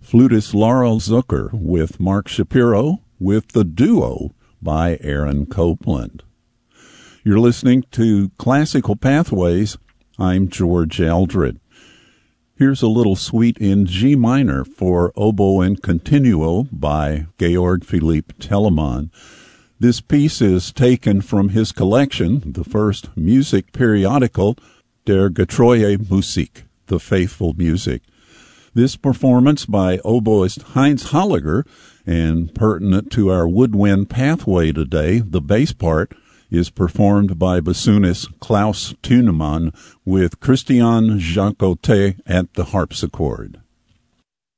flutist Laurel Zucker with Mark Shapiro with The Duo by Aaron Copland. You're listening to Classical Pathways. I'm George Eldred. Here's a little suite in G minor for oboe and continuo by Georg Philipp Telemann. This piece is taken from his collection, the first music periodical, Der Getreue Musik, The Faithful Music. This performance by oboist Heinz Holliger, and pertinent to our woodwind pathway today, the bass part, is performed by bassoonist Klaus Thunemann with Christian Jacotet at the harpsichord.